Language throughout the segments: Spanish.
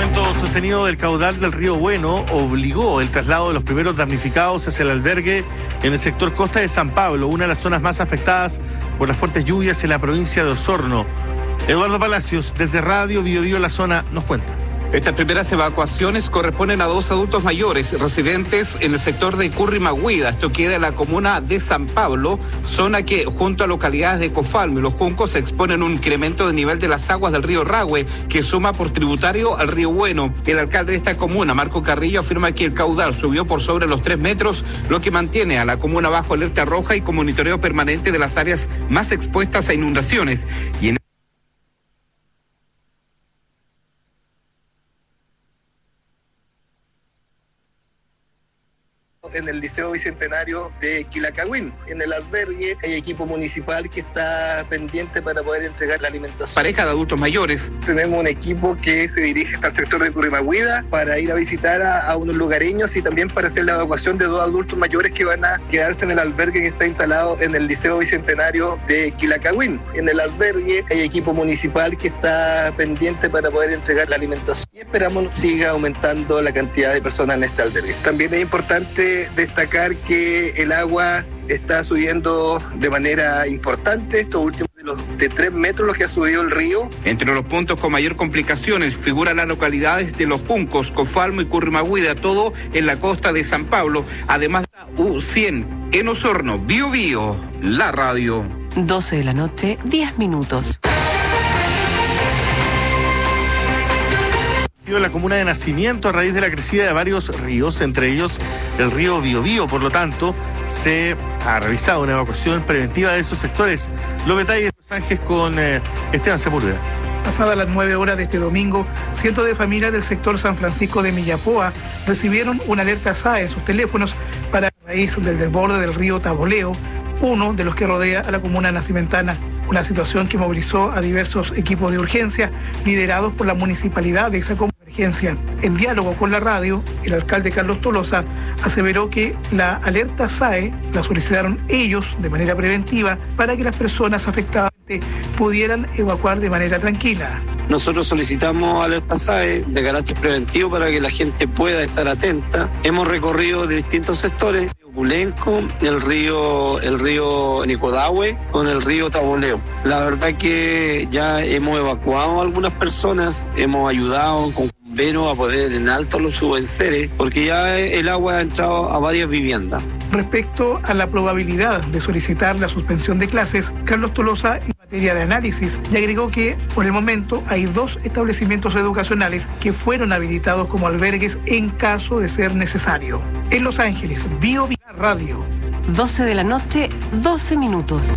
Aumento sostenido del caudal del río Bueno obligó el traslado de los primeros damnificados hacia el albergue en el sector Costa de San Pablo, una de las zonas más afectadas por las fuertes lluvias en la provincia de Osorno. Eduardo Palacios, desde Radio Bio Bio La Zona, nos cuenta. Estas primeras evacuaciones corresponden a 2 adultos mayores residentes en el sector de Currimahuida. Esto queda en la comuna de San Pablo, zona que junto a localidades de Cofalmo y Los Juncos se exponen a un incremento del nivel de las aguas del río Rahue, que suma por tributario al río Bueno. El alcalde de esta comuna, Marco Carrillo, afirma que el caudal subió por sobre los 3 metros, lo que mantiene a la comuna bajo alerta roja y con monitoreo permanente de las áreas más expuestas a inundaciones. Y en el Liceo Bicentenario de Quilacagüín. En el albergue hay equipo municipal que está pendiente para poder entregar la alimentación. Pareja de adultos mayores. Tenemos un equipo que se dirige hasta el sector de Currimahuida para ir a visitar a unos lugareños y también para hacer la evacuación de 2 adultos mayores que van a quedarse en el albergue que está instalado en el Liceo Bicentenario de Quilacagüín. En el albergue hay equipo municipal que está pendiente para poder entregar la alimentación y esperamos siga aumentando la cantidad de personas en este albergue. También es importante destacar que el agua está subiendo de manera importante, estos últimos de 3 metros los que ha subido el río. Entre los puntos con mayor complicaciones figuran las localidades de Los Juncos, Cofalmo y Currimahuida, todo en la costa de San Pablo, además de U100 en Osorno. Bio Bio, la radio. 12 de la noche, 10 minutos. En la comuna de Nacimiento a raíz de la crecida de varios ríos, entre ellos el río Biobío. Por lo tanto, se ha realizado una evacuación preventiva de esos sectores. Los detalles de Los Ángeles con Esteban Sepúlveda. Pasadas las 9 horas de este domingo, cientos de familias del sector San Francisco de Millapoa recibieron una alerta SAE en sus teléfonos para a raíz del desborde del río Taboleo, uno de los que rodea a la comuna nacimentana. Una situación que movilizó a diversos equipos de urgencia liderados por la municipalidad de esa emergencia. En diálogo con la radio, el alcalde Carlos Tolosa aseveró que la alerta SAE la solicitaron ellos de manera preventiva para que las personas afectadas pudieran evacuar de manera tranquila. Nosotros solicitamos alerta SAE de carácter preventivo para que la gente pueda estar atenta. Hemos recorrido de distintos sectores, Opulenco, el río Nicodahue con el río Taboleo. La verdad que ya hemos evacuado a algunas personas, hemos ayudado con bomberos a poner en alto los subenseres, porque ya el agua ha entrado a varias viviendas. Respecto a la probabilidad de solicitar la suspensión de clases, Carlos Tolosa en materia de análisis y agregó que por el momento hay 2 establecimientos educacionales que fueron habilitados como albergues en caso de ser necesario. En Los Ángeles, Bio Bio Radio. 12 de la noche, 12 minutos.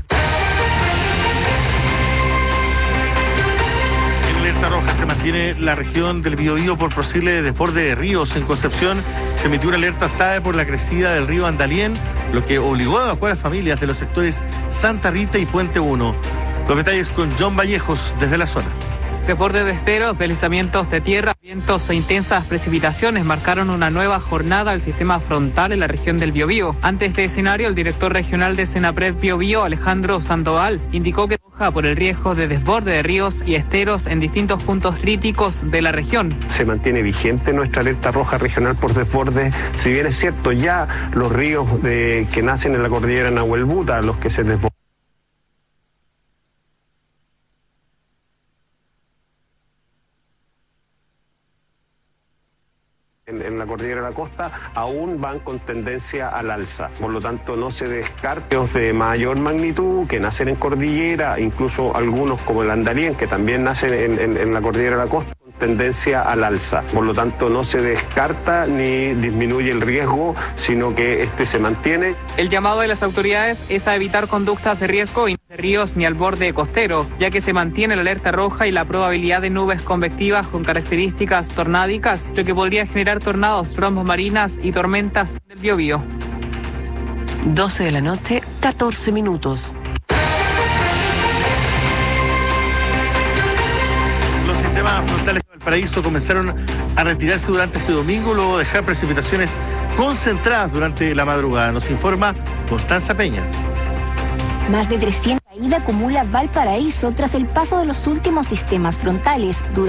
Alerta roja se mantiene la región del Biobío por posible desborde de ríos. En Concepción se emitió una alerta SAE por la crecida del río Andalién, lo que obligó a evacuar a familias de los sectores Santa Rita y Puente 1. Los detalles con John Vallejos desde la zona. Desbordes de esteros, deslizamientos de tierra, vientos e intensas precipitaciones marcaron una nueva jornada al sistema frontal en la región del Biobío. Ante este escenario, el director regional de Senapred Biobío, Alejandro Sandoval, indicó que por el riesgo de desborde de ríos y esteros en distintos puntos críticos de la región. Se mantiene vigente nuestra alerta roja regional por desborde. Si bien es cierto, ya los ríos que nacen en la cordillera Nahuelbuta, los que se desbordan en la cordillera de la costa, aún van con tendencia al alza. Por lo tanto, no se descarten de mayor magnitud que nacen en cordillera, incluso algunos como el Andalién, que también nacen en la cordillera de la costa, con tendencia al alza. Por lo tanto, no se descarta ni disminuye el riesgo, sino que se mantiene. El llamado de las autoridades es a evitar conductas de riesgo y de ríos ni al borde costero, ya que se mantiene la alerta roja y la probabilidad de nubes convectivas con características tornádicas, lo que podría generar tornados, trombas marinas y tormentas del Biobío. 12 de la noche, 14 minutos. Los sistemas frontales de Valparaíso comenzaron a retirarse durante este domingo luego de dejar precipitaciones concentradas durante la madrugada. Nos informa Constanza Peña. Más de 300 caídas acumula Valparaíso tras el paso de los últimos sistemas frontales.